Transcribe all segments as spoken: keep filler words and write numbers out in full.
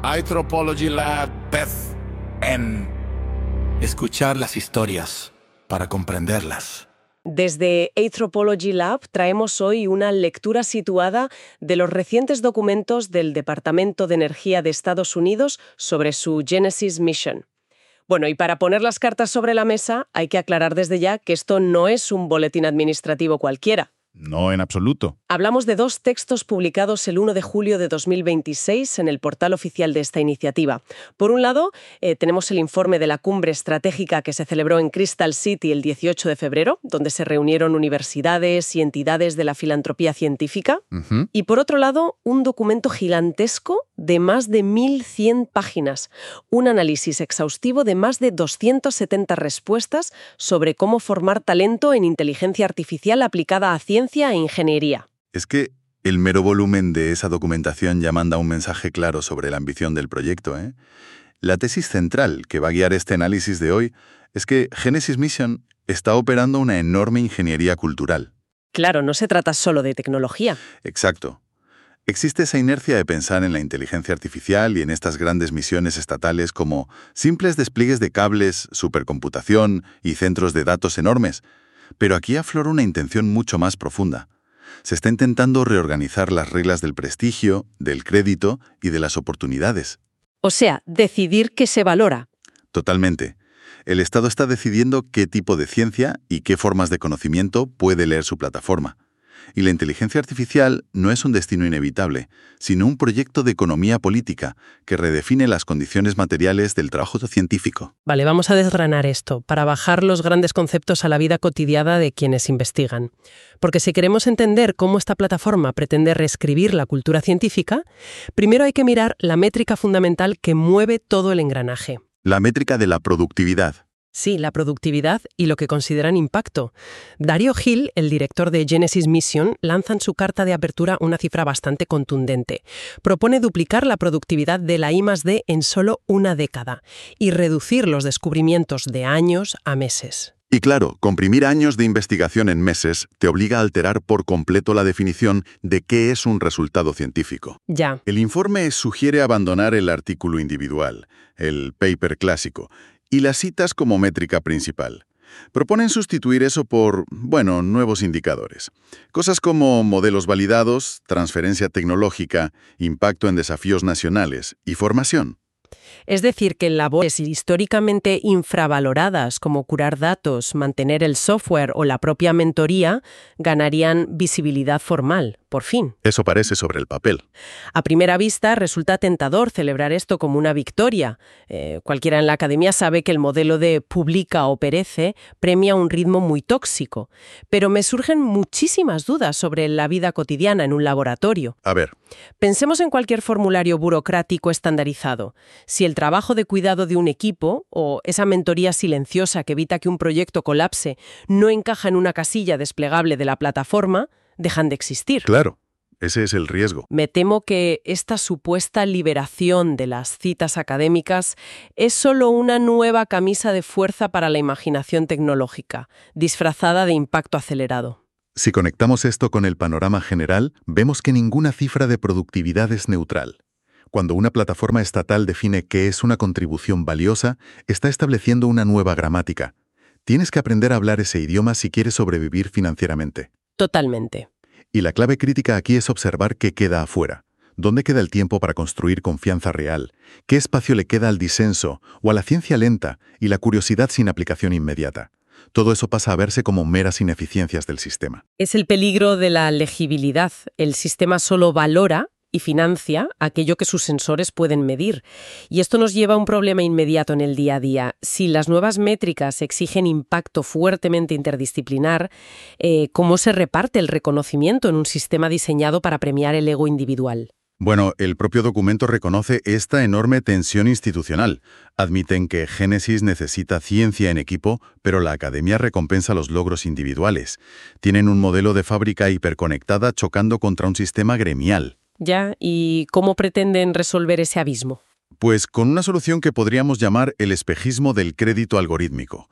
Anthropology Lab Beth en escuchar las historias para comprenderlas. Desde Anthropology Lab traemos hoy una lectura situada de los recientes documentos del Departamento de Energía de Estados Unidos sobre su Genesis Mission. Bueno, y para poner las cartas sobre la mesa, hay que aclarar desde ya que esto no es un boletín administrativo cualquiera. No, en absoluto. Hablamos de dos textos publicados el primero de julio de dos mil veintiséis en el portal oficial de esta iniciativa. Por un lado, eh, tenemos el informe de la cumbre estratégica que se celebró en Crystal City el dieciocho de febrero, donde se reunieron universidades y entidades de la filantropía científica. Uh-huh. Y por otro lado, un documento gigantesco de más de mil cien páginas, un análisis exhaustivo de más de doscientas setenta respuestas sobre cómo formar talento en inteligencia artificial aplicada a ciencia e ingeniería. Es que el mero volumen de esa documentación ya manda un mensaje claro sobre la ambición del proyecto, ¿eh? La tesis central que va a guiar este análisis de hoy es que Genesis Mission está operando una enorme ingeniería cultural. Claro, no se trata solo de tecnología. Exacto. Existe esa inercia de pensar en la inteligencia artificial y en estas grandes misiones estatales como simples despliegues de cables, supercomputación y centros de datos enormes. Pero aquí aflora una intención mucho más profunda. Se está intentando reorganizar las reglas del prestigio, del crédito y de las oportunidades. O sea, decidir qué se valora. Totalmente. El Estado está decidiendo qué tipo de ciencia y qué formas de conocimiento puede leer su plataforma. Y la inteligencia artificial no es un destino inevitable, sino un proyecto de economía política que redefine las condiciones materiales del trabajo científico. Vale, vamos a desgranar esto para bajar los grandes conceptos a la vida cotidiana de quienes investigan. Porque si queremos entender cómo esta plataforma pretende reescribir la cultura científica, primero hay que mirar la métrica fundamental que mueve todo el engranaje. La métrica de la productividad. Sí, la productividad y lo que consideran impacto. Dario Hill, el director de Genesis Mission, lanza en su carta de apertura una cifra bastante contundente. Propone duplicar la productividad de la I más D en solo una década y reducir los descubrimientos de años a meses. Y claro, comprimir años de investigación en meses te obliga a alterar por completo la definición de qué es un resultado científico. Ya. El informe sugiere abandonar el artículo individual, el paper clásico, y las citas como métrica principal. Proponen sustituir eso por, bueno, nuevos indicadores. Cosas como modelos validados, transferencia tecnológica, impacto en desafíos nacionales y formación. Es decir, que en labores históricamente infravaloradas como curar datos, mantener el software o la propia mentoría, ganarían visibilidad formal, por fin. Eso parece sobre el papel. A primera vista resulta tentador celebrar esto como una victoria. Eh, cualquiera en la academia sabe que el modelo de publica o perece premia un ritmo muy tóxico. Pero me surgen muchísimas dudas sobre la vida cotidiana en un laboratorio. A ver. Pensemos en cualquier formulario burocrático estandarizado. Si el trabajo de cuidado de un equipo o esa mentoría silenciosa que evita que un proyecto colapse no encaja en una casilla desplegable de la plataforma, dejan de existir. Claro, ese es el riesgo. Me temo que esta supuesta liberación de las citas académicas es solo una nueva camisa de fuerza para la imaginación tecnológica, disfrazada de impacto acelerado. Si conectamos esto con el panorama general, vemos que ninguna cifra de productividad es neutral. Cuando una plataforma estatal define qué es una contribución valiosa, está estableciendo una nueva gramática. Tienes que aprender a hablar ese idioma si quieres sobrevivir financieramente. Totalmente. Y la clave crítica aquí es observar qué queda afuera. ¿Dónde queda el tiempo para construir confianza real? ¿Qué espacio le queda al disenso o a la ciencia lenta y la curiosidad sin aplicación inmediata? Todo eso pasa a verse como meras ineficiencias del sistema. Es el peligro de la legibilidad. El sistema solo valora y financia aquello que sus sensores pueden medir. Y esto nos lleva a un problema inmediato en el día a día. Si las nuevas métricas exigen impacto fuertemente interdisciplinar, eh, ¿cómo se reparte el reconocimiento en un sistema diseñado para premiar el ego individual? Bueno, el propio documento reconoce esta enorme tensión institucional. Admiten que Genesis necesita ciencia en equipo, pero la academia recompensa los logros individuales. Tienen un modelo de fábrica hiperconectada chocando contra un sistema gremial. Ya, ¿y cómo pretenden resolver ese abismo? Pues con una solución que podríamos llamar el espejismo del crédito algorítmico.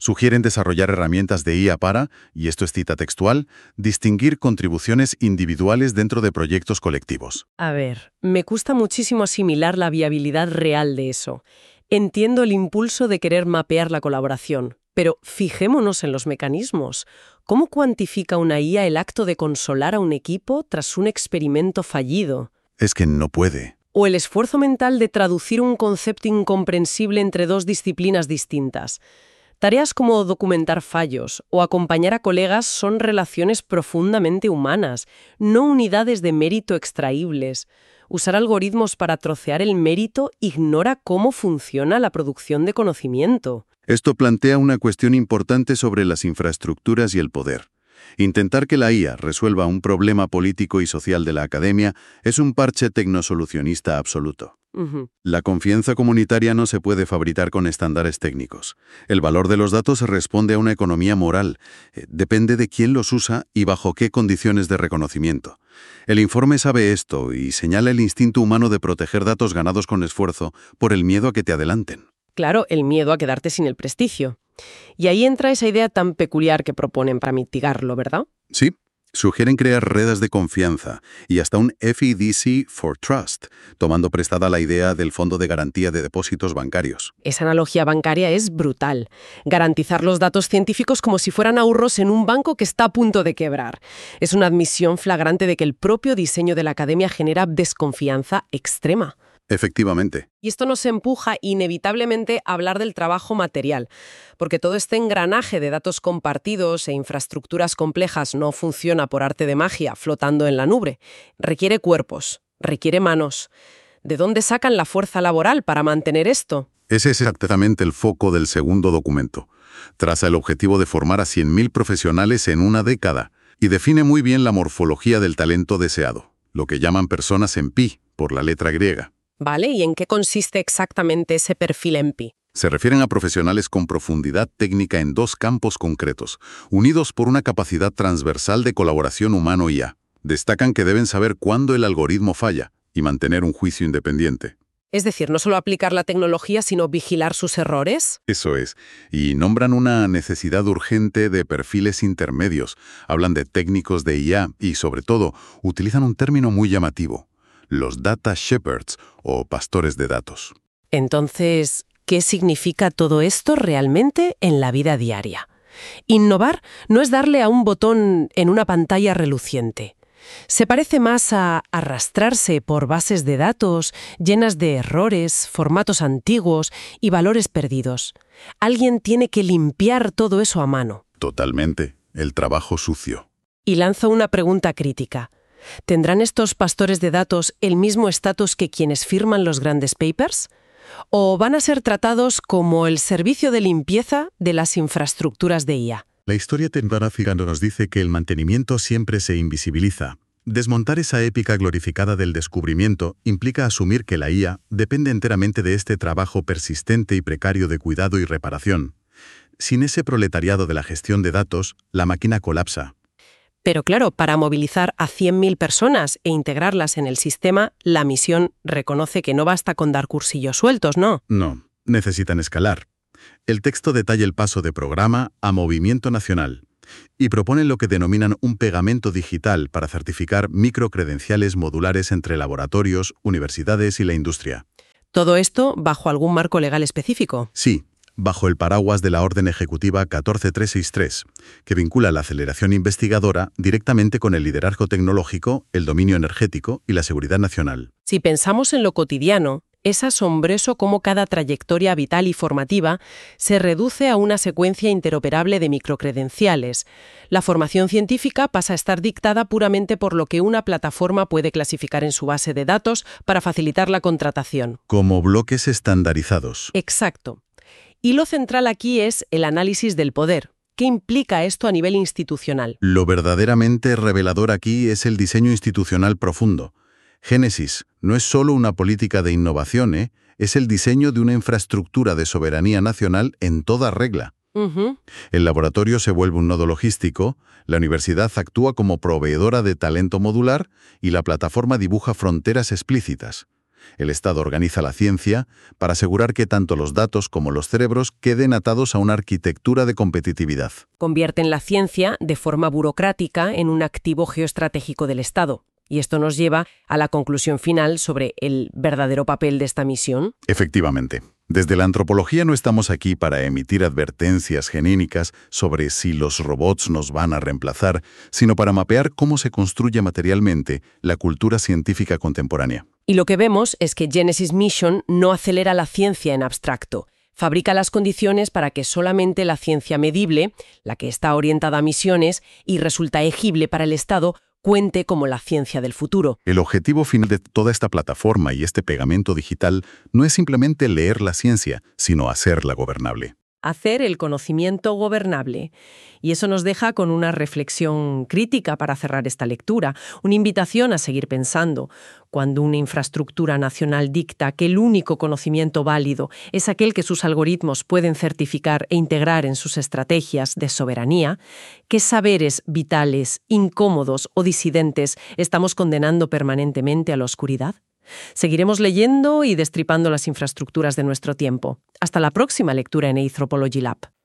Sugieren desarrollar herramientas de I A para, y esto es cita textual, distinguir contribuciones individuales dentro de proyectos colectivos. A ver, me cuesta muchísimo asimilar la viabilidad real de eso. Entiendo el impulso de querer mapear la colaboración, pero fijémonos en los mecanismos. ¿Cómo cuantifica una I A el acto de consolar a un equipo tras un experimento fallido? Es que no puede. O el esfuerzo mental de traducir un concepto incomprensible entre dos disciplinas distintas. Tareas como documentar fallos o acompañar a colegas son relaciones profundamente humanas, no unidades de mérito extraíbles. Usar algoritmos para trocear el mérito ignora cómo funciona la producción de conocimiento. Esto plantea una cuestión importante sobre las infraestructuras y el poder. Intentar que la I A resuelva un problema político y social de la academia es un parche tecnosolucionista absoluto. Uh-huh. La confianza comunitaria no se puede fabricar con estándares técnicos. El valor de los datos responde a una economía moral. Eh, depende de quién los usa y bajo qué condiciones de reconocimiento. El informe sabe esto y señala el instinto humano de proteger datos ganados con esfuerzo por el miedo a que te adelanten. Claro, el miedo a quedarte sin el prestigio. Y ahí entra esa idea tan peculiar que proponen para mitigarlo, ¿verdad? Sí. Sugieren crear redes de confianza y hasta un F E D C for Trust, tomando prestada la idea del Fondo de Garantía de Depósitos Bancarios. Esa analogía bancaria es brutal. Garantizar los datos científicos como si fueran ahorros en un banco que está a punto de quebrar. Es una admisión flagrante de que el propio diseño de la academia genera desconfianza extrema. Efectivamente. Y esto nos empuja inevitablemente a hablar del trabajo material, porque todo este engranaje de datos compartidos e infraestructuras complejas no funciona por arte de magia flotando en la nube. Requiere cuerpos, requiere manos. ¿De dónde sacan la fuerza laboral para mantener esto? Ese es exactamente el foco del segundo documento. Traza el objetivo de formar a cien mil profesionales en una década y define muy bien la morfología del talento deseado, lo que llaman personas en pi, por la letra griega. ¿Vale? ¿Y en qué consiste exactamente ese perfil en pi? Se refieren a profesionales con profundidad técnica en dos campos concretos, unidos por una capacidad transversal de colaboración humano-I A. Destacan que deben saber cuándo el algoritmo falla y mantener un juicio independiente. Es decir, no solo aplicar la tecnología, sino vigilar sus errores. Eso es. Y nombran una necesidad urgente de perfiles intermedios. Hablan de técnicos de I A y, sobre todo, utilizan un término muy llamativo: los data shepherds o pastores de datos. Entonces, ¿qué significa todo esto realmente en la vida diaria? Innovar no es darle a un botón en una pantalla reluciente. Se parece más a arrastrarse por bases de datos llenas de errores, formatos antiguos y valores perdidos. Alguien tiene que limpiar todo eso a mano. Totalmente. El trabajo sucio. Y lanzo una pregunta crítica. ¿Tendrán estos pastores de datos el mismo estatus que quienes firman los grandes papers? ¿O van a ser tratados como el servicio de limpieza de las infraestructuras de I A? La historia tecnológica nos dice que el mantenimiento siempre se invisibiliza. Desmontar esa épica glorificada del descubrimiento implica asumir que la I A depende enteramente de este trabajo persistente y precario de cuidado y reparación. Sin ese proletariado de la gestión de datos, la máquina colapsa. Pero claro, para movilizar a cien mil personas e integrarlas en el sistema, la misión reconoce que no basta con dar cursillos sueltos, ¿no? No, necesitan escalar. El texto detalla el paso de programa a movimiento nacional y propone lo que denominan un pegamento digital para certificar microcredenciales modulares entre laboratorios, universidades y la industria. ¿Todo esto bajo algún marco legal específico? Sí, bajo el paraguas de la Orden Ejecutiva catorce mil trescientos sesenta y tres, que vincula la aceleración investigadora directamente con el liderazgo tecnológico, el dominio energético y la seguridad nacional. Si pensamos en lo cotidiano, es asombroso cómo cada trayectoria vital y formativa se reduce a una secuencia interoperable de microcredenciales. La formación científica pasa a estar dictada puramente por lo que una plataforma puede clasificar en su base de datos para facilitar la contratación. Como bloques estandarizados. Exacto. Y lo central aquí es el análisis del poder. ¿Qué implica esto a nivel institucional? Lo verdaderamente revelador aquí es el diseño institucional profundo. Génesis no es solo una política de innovación, ¿eh? Es el diseño de una infraestructura de soberanía nacional en toda regla. Uh-huh. El laboratorio se vuelve un nodo logístico, la universidad actúa como proveedora de talento modular y la plataforma dibuja fronteras explícitas. El Estado organiza la ciencia para asegurar que tanto los datos como los cerebros queden atados a una arquitectura de competitividad. Convierten la ciencia, de forma burocrática, en un activo geoestratégico del Estado. Y esto nos lleva a la conclusión final sobre el verdadero papel de esta misión. Efectivamente. Desde la antropología no estamos aquí para emitir advertencias genéricas sobre si los robots nos van a reemplazar, sino para mapear cómo se construye materialmente la cultura científica contemporánea. Y lo que vemos es que Genesis Mission no acelera la ciencia en abstracto. Fabrica las condiciones para que solamente la ciencia medible, la que está orientada a misiones y resulta egible para el Estado, cuente como la ciencia del futuro. El objetivo final de toda esta plataforma y este pegamento digital no es simplemente leer la ciencia, sino hacerla gobernable. Hacer el conocimiento gobernable. Y eso nos deja con una reflexión crítica para cerrar esta lectura, una invitación a seguir pensando. Cuando una infraestructura nacional dicta que el único conocimiento válido es aquel que sus algoritmos pueden certificar e integrar en sus estrategias de soberanía, ¿qué saberes vitales, incómodos o disidentes estamos condenando permanentemente a la oscuridad? Seguiremos leyendo y destripando las infraestructuras de nuestro tiempo. Hasta la próxima lectura en Anthropology Lab.